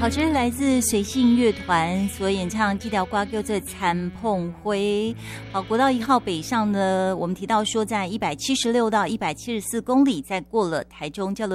好，这是来自随性乐团所演唱这条歌叫做《参碰灰》。好，国道1号北上呢，我们提到说在176到174公里，在过了台中交流